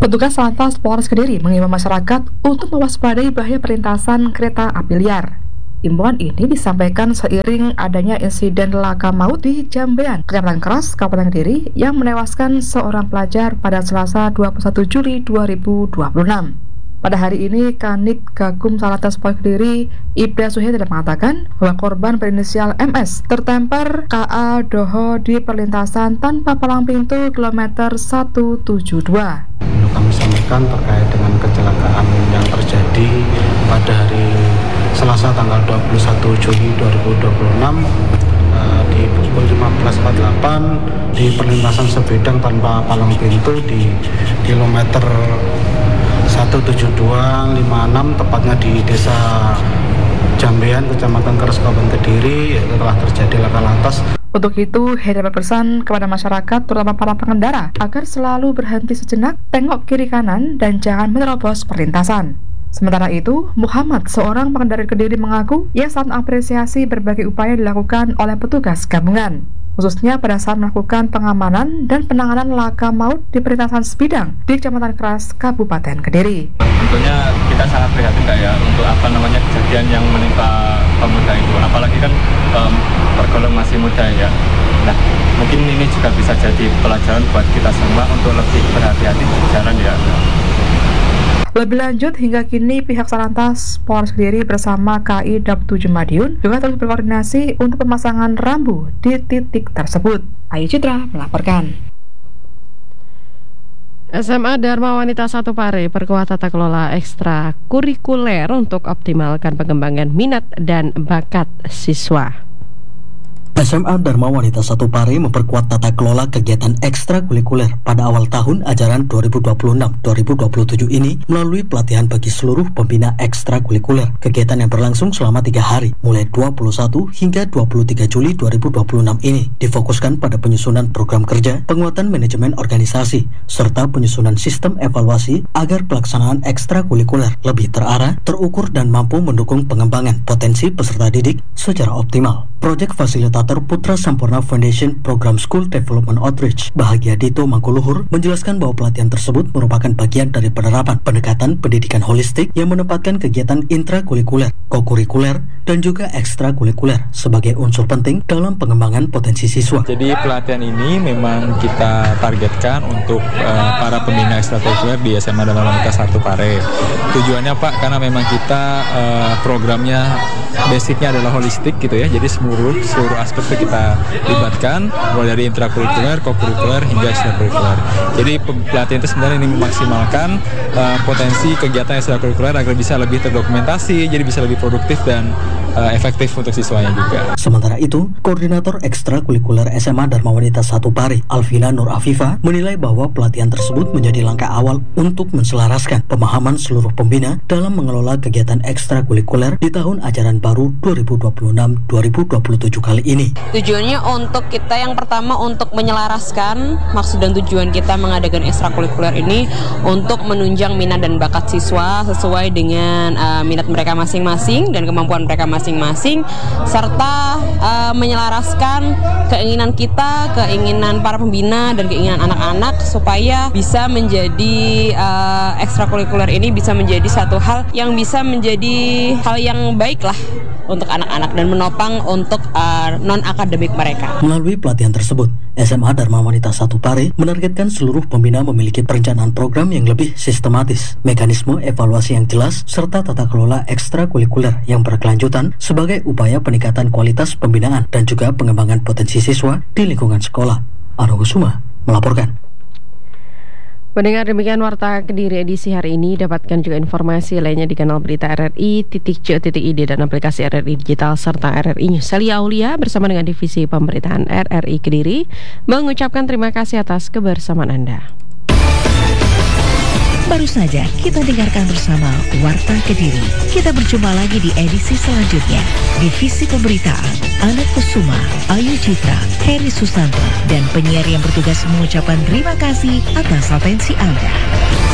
Petugas Lantas Polres Kediri mengimbau masyarakat untuk mewaspadai bahaya perlintasan kereta api liar. Imbauan ini disampaikan seiring adanya insiden laka maut di Jambean, Kecamatan Keras, Kabupaten Kediri yang menewaskan seorang pelajar pada Selasa 21 Juli 2026. Pada hari ini, Kanit Gakum Satlantas Polres Kediri, Ibda Suhendra mengatakan bahwa korban berinisial MS tertemper KA Doho di perlintasan tanpa palang pintu kilometer 172. Kami sampaikan terkait dengan kecelakaan yang terjadi pada hari Selasa tanggal 21 Juli 2026 di pukul 15.48 di perlintasan sebidang tanpa palang pintu di kilometer 17256, tepatnya di Desa Jambean, Kecamatan Keras, Kabupaten Kediri, yaitu telah terjadi laka lantas. Untuk itu, Hendra berpesan kepada masyarakat, terutama para pengendara, agar selalu berhenti sejenak, tengok kiri kanan, dan jangan menerobos perlintasan. Sementara itu, Muhammad, seorang pengendara Kediri, mengaku ia sangat mengapresiasi berbagai upaya dilakukan oleh petugas gabungan, khususnya pada saat melakukan pengamanan dan penanganan laka maut di perlintasan sebidang di Kecamatan Keras, Kabupaten Kediri. Tentunya kita sangat prihatin untuk kejadian yang menimpa pemuda itu, apalagi kan tergolong masih muda ya. Nah, mungkin ini juga bisa jadi pelajaran buat kita semua untuk lebih berhati-hati di jalan ya. Lebih lanjut, hingga kini pihak Satlantas Polres Kediri bersama KI Dap 7 Madiun juga terus berkoordinasi untuk pemasangan rambu di titik tersebut. Ayu Citra melaporkan. SMA Dharma Wanita 1 Pare perkuat tata kelola ekstra kurikuler untuk optimalkan pengembangan minat dan bakat siswa. SMA Dharma Wanita 1 Pare memperkuat tata kelola kegiatan ekstrakurikuler pada awal tahun ajaran 2026-2027 ini melalui pelatihan bagi seluruh pembina ekstrakurikuler. Kegiatan yang berlangsung selama 3 hari, mulai 21 hingga 23 Juli 2026 ini difokuskan pada penyusunan program kerja, penguatan manajemen organisasi, serta penyusunan sistem evaluasi agar pelaksanaan ekstrakurikuler lebih terarah, terukur, dan mampu mendukung pengembangan potensi peserta didik secara optimal. Proyek Fasilitator Putra Sampurna Foundation Program School Development Outreach Bahagia Dito Mangkuluhur menjelaskan bahwa pelatihan tersebut merupakan bagian dari penerapan pendekatan pendidikan holistik yang menempatkan kegiatan intrakurikuler, kokurikuler, dan juga ekstrakurikuler sebagai unsur penting dalam pengembangan potensi siswa. Jadi pelatihan ini memang kita targetkan untuk para pembina ekstrakurikuler di SMA Dharma Wanita 1 Pare. Tujuannya Pak, karena memang kita programnya basicnya adalah holistik gitu ya, jadi seluruh aspek itu kita libatkan, mulai dari intrakurikuler, kokurikuler, hingga ekstrakurikuler. Jadi pelatihan itu sebenarnya ini memaksimalkan potensi kegiatan ekstrakurikuler agar bisa lebih terdokumentasi, jadi bisa lebih produktif dan efektif untuk siswanya juga. Sementara itu, Koordinator Ekstrakurikuler SMA Dharma Wanita 1 Pare, Alvina Nur Afifa, menilai bahwa pelatihan tersebut menjadi langkah awal untuk menselaraskan pemahaman seluruh pembina dalam mengelola kegiatan ekstrakurikuler di tahun ajaran baru 2026-2027 kali ini. Tujuannya untuk kita yang pertama untuk menyelaraskan maksud dan tujuan kita mengadakan ekstrakurikuler ini untuk menunjang minat dan bakat siswa sesuai dengan minat mereka masing-masing dan kemampuan mereka masing-masing, serta menyelaraskan keinginan kita, keinginan para pembina dan keinginan anak-anak supaya bisa menjadi ekstrakurikuler ini bisa menjadi satu hal yang bisa menjadi hal yang baik lah untuk anak-anak dan menopang untuk non-akademik mereka. Melalui pelatihan tersebut, SMA Dharma Wanita 1 Pare menargetkan seluruh pembina memiliki perencanaan program yang lebih sistematis, mekanisme evaluasi yang jelas, serta tata kelola ekstrakurikuler yang berkelanjutan sebagai upaya peningkatan kualitas pembinaan dan juga pengembangan potensi siswa di lingkungan sekolah. Arno Kusuma melaporkan. Pendengar, demikian Warta Kediri edisi hari ini. Dapatkan juga informasi lainnya di kanal berita RRI.co.id dan aplikasi RRI Digital serta RRI News. Celia Aulia bersama dengan Divisi Pemberitaan RRI Kediri mengucapkan terima kasih atas kebersamaan Anda. Baru saja kita dengarkan bersama Warta Kediri. Kita berjumpa lagi di edisi selanjutnya. Divisi Pemberitaan Anak Kusuma, Ayu Citra, Heri Susanto, dan penyiar yang bertugas mengucapkan terima kasih atas atensi Anda.